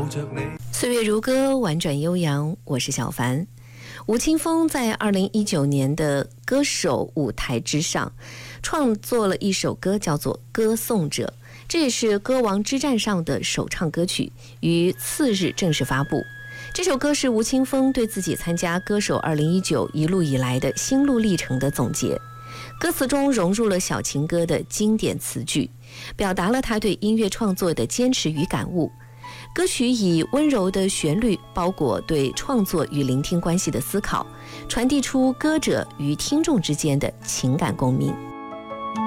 岁月如歌，婉转悠扬，我是小凡。吴青峰在2019年的歌手舞台之上创作了一首歌，叫做《歌颂者》，这也是歌王之战上的首唱歌曲，于次日正式发布。这首歌是吴青峰对自己参加歌手2019一路以来的心路历程的总结，歌词中融入了小情歌的经典词句，表达了他对音乐创作的坚持与感悟。歌曲以温柔的旋律包裹对创作与聆听关系的思考，传递出歌者与听众之间的情感共鸣。